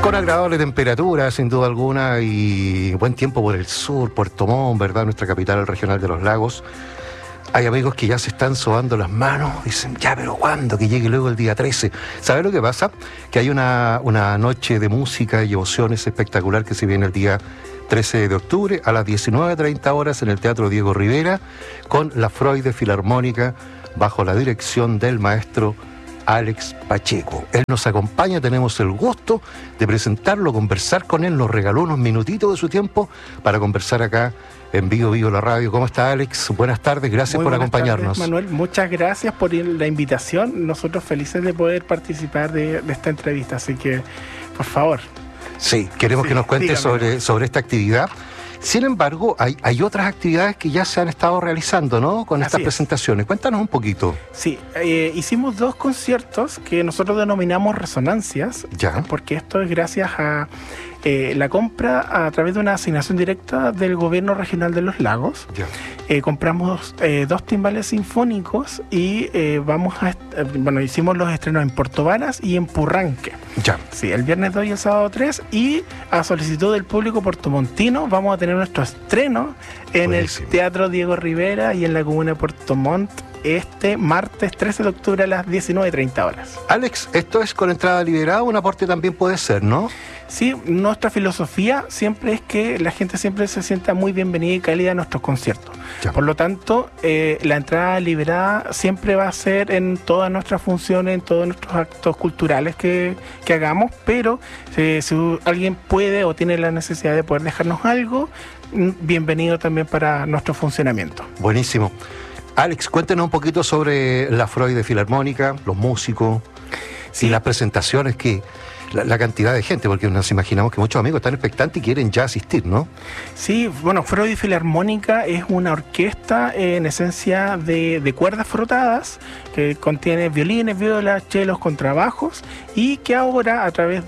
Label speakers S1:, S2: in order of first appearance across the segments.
S1: Con agradable temperatura, sin duda alguna, y buen tiempo por el sur, Puerto Montt, ¿verdad? Nuestra capital regional de los lagos. Hay amigos que ya se están sobando las manos, dicen, ya, pero ¿cuándo? Que llegue luego el día 13. ¿Sabe lo que pasa? Que hay una noche de música y emociones espectacular que se viene el día 13 de octubre a las 19:30 horas en el Teatro Diego Rivera, con la Freude Filarmónica, bajo la dirección del maestro Alex Pacheco. Él nos acompaña, tenemos el gusto de presentarlo, conversar con él, nos regaló unos minutitos de su tiempo para conversar acá en Vivo la Radio. ¿Cómo está, Alex? Buenas tardes, gracias por acompañarnos.
S2: Tardes, Manuel, muchas gracias por la invitación, nosotros felices de poder participar de esta entrevista, así que, por favor.
S1: Sí, queremos que nos cuente sobre esta actividad. Sin embargo, hay otras actividades que ya se han estado realizando, ¿no? Con estas presentaciones. Cuéntanos un poquito.
S2: Sí, hicimos 2 conciertos que nosotros denominamos resonancias, porque esto es gracias a la compra a través de una asignación directa del Gobierno Regional de los Lagos. Compramos 2 timbales sinfónicos y hicimos los estrenos en Puerto Varas y en Purranque. Sí, el viernes 2 y el sábado 3, y a solicitud del público puertomontino vamos a tener nuestro estreno en el Teatro Diego Rivera y en la comuna de Puerto Montt este martes 13 de octubre a las 19:30 horas.
S1: Alex, esto es con entrada liberada, un aporte también puede ser, ¿no?
S2: Sí, nuestra filosofía siempre es que la gente siempre se sienta muy bienvenida y cálida a nuestros conciertos. Por lo tanto, la entrada liberada siempre va a ser en todas nuestras funciones, en todos nuestros actos culturales que hagamos, pero si alguien puede o tiene la necesidad de poder dejarnos algo, bienvenido también para nuestro funcionamiento.
S1: Buenísimo. Alex, cuéntenos un poquito sobre la Freude Filarmónica, los músicos y las presentaciones, que la cantidad de gente, porque nos imaginamos que muchos amigos están expectantes y quieren ya asistir, ¿no?
S2: Sí, bueno, Freude Filarmónica es una orquesta en esencia de cuerdas frotadas que contiene violines, violas, chelos, contrabajos, y que ahora a través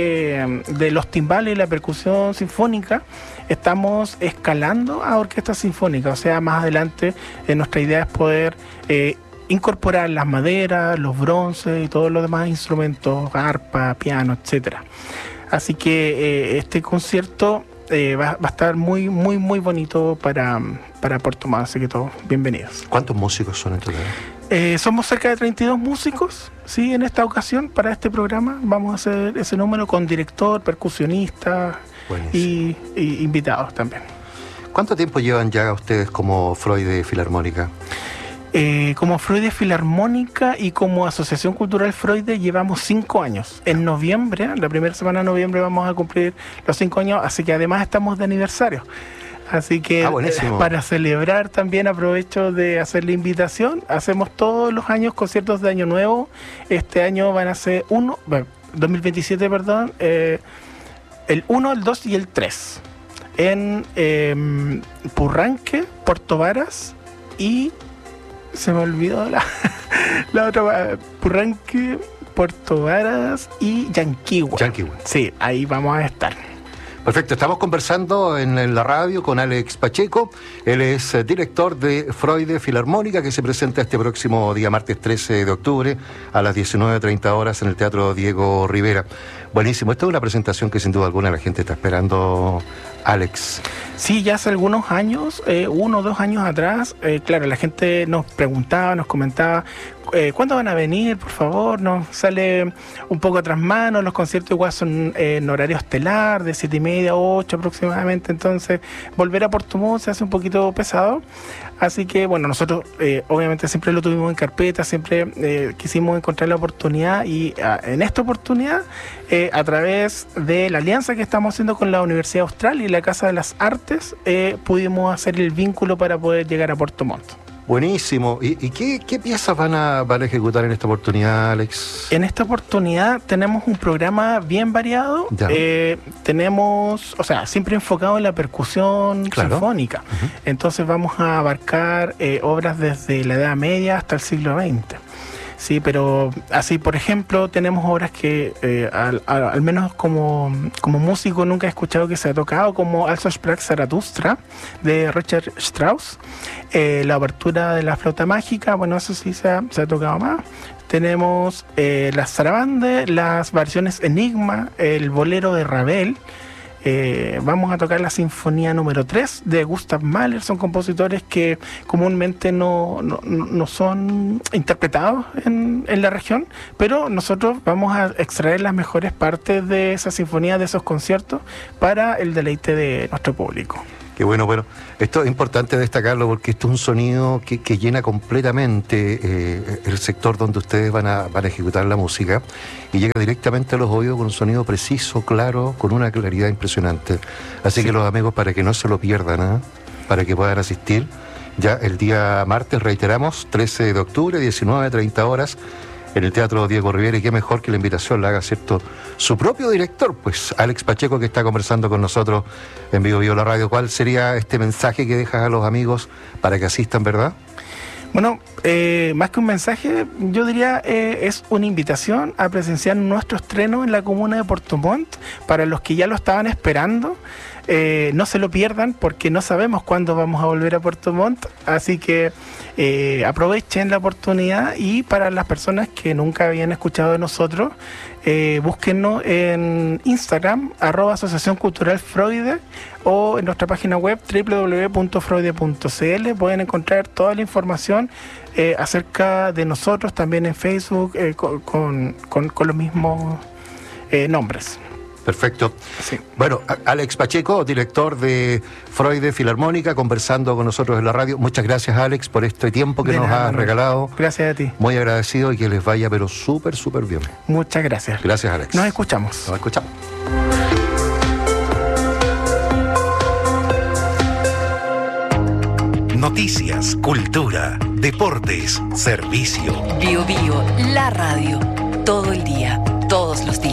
S2: de los timbales y la percusión sinfónica estamos escalando a orquesta sinfónica. O sea, más adelante nuestra idea es poder incorporar las maderas, los bronces y todos los demás instrumentos, arpa, piano, etcétera. Así que este concierto va a estar muy, muy, muy bonito para Puerto Montt, así que todos bienvenidos.
S1: ¿Cuántos músicos son en total?
S2: Somos cerca de 32 músicos, sí, en esta ocasión, para este programa. Vamos a hacer ese número con director, percusionista y invitados también.
S1: ¿Cuánto tiempo llevan ya ustedes como Freude Filarmónica?
S2: Como Freude Filarmónica y como Asociación Cultural Freude llevamos 5 años. En noviembre, la primera semana de noviembre, vamos a cumplir los 5 años, así que además estamos de aniversario. Así que para celebrar también aprovecho de hacer la invitación. Hacemos todos los años conciertos de Año Nuevo. Este año van a ser 2027, el 1, el 2 y el 3. En Purranque, Puerto Varas y... se me olvidó la otra, Purranque, Puerto Varas y Yanquihue. Sí, ahí vamos a estar.
S1: Perfecto, estamos conversando en la radio con Alex Pacheco. Él es director de Freude Filarmónica, que se presenta este próximo día martes 13 de octubre a las 19:30 horas en el Teatro Diego Rivera. Buenísimo, esta es una presentación que sin duda alguna la gente está esperando, Alex.
S2: Sí, ya hace algunos años, 1 o 2 años atrás, claro, la gente nos preguntaba, nos comentaba, ¿cuándo van a venir? Por favor, nos sale un poco atrás mano, los conciertos igual son en horario estelar, de 7:30 a 8 aproximadamente, entonces volver a Puerto Montt se hace un poquito pesado, así que bueno, nosotros obviamente siempre lo tuvimos en carpeta, siempre quisimos encontrar la oportunidad, y en esta oportunidad, a través de la alianza que estamos haciendo con la Universidad Austral y la Casa de las Artes, pudimos hacer el vínculo para poder llegar a Puerto Montt.
S1: Buenísimo. ¿Y qué piezas van a ejecutar en esta oportunidad, Alex?
S2: En esta oportunidad tenemos un programa bien variado. Tenemos, o sea, siempre enfocado en la percusión sinfónica. Entonces vamos a abarcar obras desde la Edad Media hasta el siglo XX. Sí, pero así, por ejemplo, tenemos obras que al menos como músico nunca he escuchado que se ha tocado, como Also sprach Zarathustra, de Richard Strauss, la abertura de la flauta mágica, bueno, eso sí se ha tocado más. Tenemos las zarabandas, las versiones Enigma, el bolero de Ravel. Vamos a tocar la Sinfonía número 3 de Gustav Mahler. Son compositores que comúnmente no son interpretados en la región, pero nosotros vamos a extraer las mejores partes de esa sinfonía, de esos conciertos, para el deleite de nuestro público.
S1: Qué bueno, esto es importante destacarlo porque esto es un sonido que llena completamente el sector donde ustedes van a ejecutar la música y llega directamente a los oídos con un sonido preciso, claro, con una claridad impresionante. Así que los amigos, para que no se lo pierdan, para que puedan asistir, ya el día martes, reiteramos, 13 de octubre, 19:30 horas, en el Teatro Diego Rivera, y qué mejor que la invitación la haga, ¿cierto?, su propio director, pues Alex Pacheco, que está conversando con nosotros en Vivo Vivo la Radio. ¿Cuál sería este mensaje que dejas a los amigos para que asistan, verdad?
S2: Bueno, más que un mensaje, yo diría es una invitación a presenciar nuestro estreno en la comuna de Puerto Montt. Para los que ya lo estaban esperando, no se lo pierdan porque no sabemos cuándo vamos a volver a Puerto Montt, así que aprovechen la oportunidad. Y para las personas que nunca habían escuchado de nosotros, búsquennos en Instagram, @Asociación Cultural Freude, o en nuestra página web www.freude.cl. pueden encontrar toda la información acerca de nosotros, también en Facebook, con los mismos nombres.
S1: Perfecto.
S2: Sí.
S1: Bueno, Alex Pacheco, director de Freude Filarmónica, conversando con nosotros en la radio. Muchas gracias, Alex, por este tiempo que nos has regalado.
S2: Gracias a ti.
S1: Muy agradecido y que les vaya pero súper, súper bien.
S2: Muchas gracias.
S1: Gracias, Alex.
S2: Nos escuchamos.
S1: Nos escuchamos.
S3: Noticias, cultura, deportes, servicio.
S4: Bio Bio, la radio. Todo el día, todos los días.